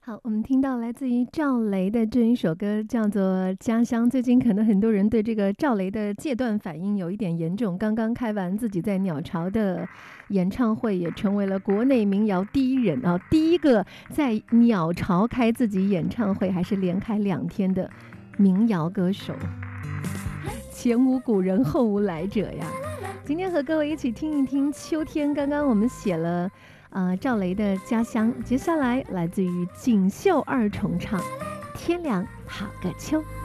好，我们听到来自于赵雷的这一首歌叫做《家乡》。最近可能很多人对这个赵雷的戒断反应有一点严重，刚刚开完自己在鸟巢的演唱会，也成为了国内民谣第一人啊，第一个在鸟巢开自己演唱会，还是连开2天的民谣歌手。前无古人后无来者呀！今天和各位一起听一听秋天。刚刚我们写了赵雷的《家乡》，接下来来自于锦绣二重唱《天凉好个秋》。